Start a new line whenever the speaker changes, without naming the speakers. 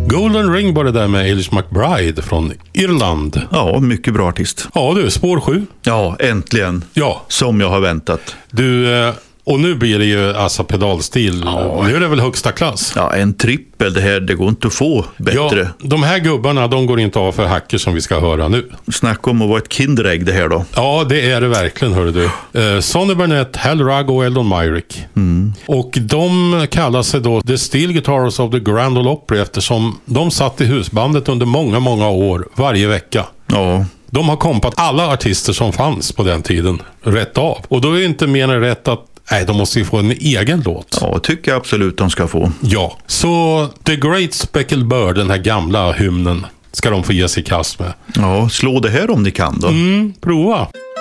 Golden Ring var det där med Eilish McBride från Irland.
Ja, mycket bra artist.
Ja du, spår 7.
Ja, äntligen.
Ja.
Som jag har väntat.
Du, och nu blir det ju alltså pedalstil. Ja. Nu är det väl högsta klass.
Ja, en trippel det här, det går inte att få bättre.
Ja, de här gubbarna, de går inte av för hacker som vi ska höra nu.
Snacka om att vara ett kinderägg det här då.
Ja, det är det verkligen, hörru du. Sonny Burnett, Hal Rugg och Eldon Myrick. Och de kallar sig då The Steel Guitars of the Grand Ole Opry eftersom de satt i husbandet under många, många år varje vecka.
Ja.
De har kompat alla artister som fanns på den tiden rätt av. Och då är det inte mer än rätt att de måste ju få en egen låt.
Ja, tycker jag absolut de ska få.
Ja, så The Great Speckled Bird, den här gamla hymnen, ska de få ge sig i kast med.
Ja, slå det här om ni kan då.
Prova.